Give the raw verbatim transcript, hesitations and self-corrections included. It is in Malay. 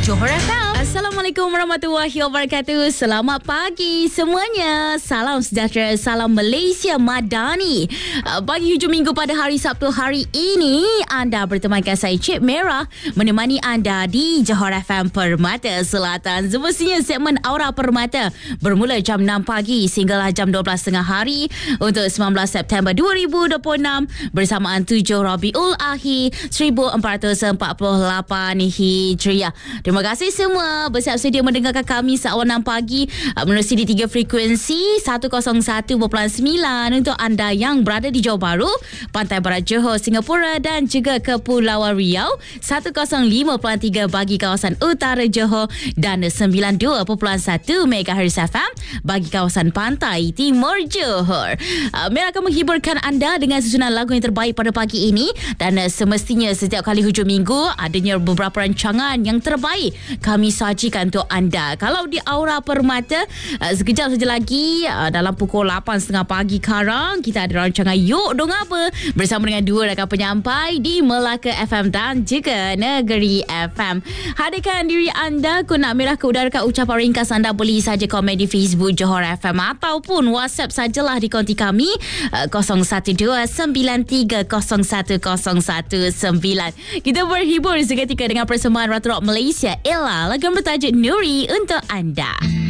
Johor F M. Assalamualaikum warahmatullahi wabarakatuh. Selamat pagi semuanya. Salam sejahtera, salam Malaysia Madani. Pagi hujung minggu pada hari Sabtu hari ini, anda bertemankan saya Cik Merah menemani anda di Johor F M Permata Selatan. Semestinya segmen Aura Permata bermula jam enam pagi sehinggalah jam dua belas tengah hari untuk sembilan belas September dua ribu dua puluh enam bersamaan tujuh Rabiul Akhir seribu empat ratus empat puluh lapan Hijriah. Terima kasih semua bersiap sedia mendengarkan kami seawal enam pagi menerusi di tiga frekuensi seratus satu perpuluhan sembilan untuk anda yang berada di Johor Bahru, Pantai Barat Johor, Singapura dan juga Kepulauan Riau, seratus lima perpuluhan tiga bagi kawasan utara Johor dan sembilan puluh dua perpuluhan satu megahertz F M bagi kawasan pantai timur Johor. Mereka akan menghiburkan anda dengan susunan lagu yang terbaik pada pagi ini dan semestinya setiap kali hujung minggu adanya beberapa rancangan yang terbaik kami sajikan untuk anda. Kalau di Aura Permata, sekejap saja lagi dalam pukul lapan tiga puluh pagi sekarang kita ada rancangan Yuk Dong Apa bersama dengan dua rakan penyampai di Melaka F M dan juga Negeri F M. Hadirkan diri anda, ku nak merah ke udara ucapan ringkas anda boleh saja komen di Facebook Johor F M ataupun WhatsApp sajalah di konti kami kosong satu dua sembilan tiga kosong satu kosong satu sembilan. Kita berhibur seketika dengan persembahan Ratu Rock Malaysia Ella, lagu bertajuk Nuri untuk anda.